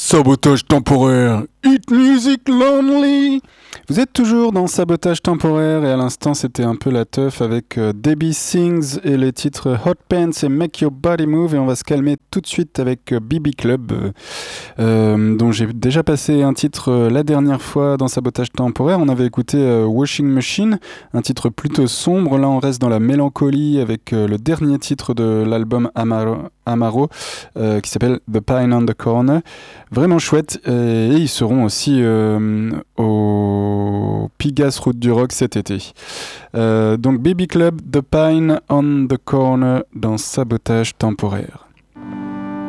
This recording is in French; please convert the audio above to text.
Sabotage temporaire, Hit Music Lonely. Vous êtes toujours dans Sabotage temporaire et à l'instant c'était un peu la teuf avec Debbie Sings et les titres Hot Pants et Make Your Body Move, et on va se calmer tout de suite avec BB Club dont j'ai déjà passé un titre la dernière fois dans Sabotage temporaire. On avait écouté Washing Machine, un titre plutôt sombre. Là on reste dans la mélancolie avec le dernier titre de l'album Amaro qui s'appelle The Pine on the Corner. Vraiment chouette, et ils seront aussi au Pigasse Route du Rock cet été. Donc Baby Club, The Pine on the Corner dans Sabotage temporaire.